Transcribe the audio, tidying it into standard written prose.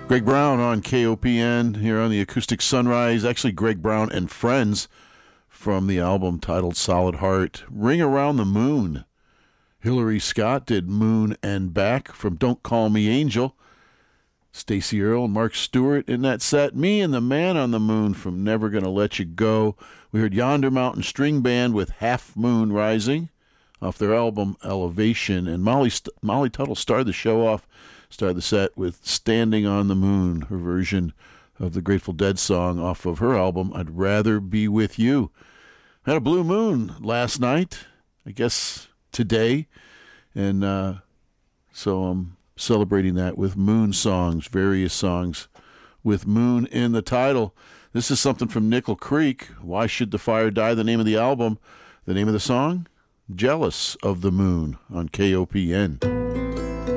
Greg Brown on KOPN here on the Acoustic Sunrise. Actually, Greg Brown and Friends from the album titled Solid Heart. Ring Around the Moon. Hillary Scott did Moon and Back from Don't Call Me Angel. Stacey Earle and Mark Stewart in that set. Me and the Man on the Moon from Never Gonna Let You Go. We heard Yonder Mountain String Band with Half Moon Rising off their album Elevation. And Molly Tuttle started the set with Standing on the Moon, her version of the Grateful Dead song off of her album I'd Rather Be With You. Had a blue moon last night, I guess today, and so I'm celebrating that with moon songs, various songs with moon in the title. This is something from Nickel Creek, Why Should the Fire Die, the name of the album. The name of the song, Jealous of the Moon on KOPN.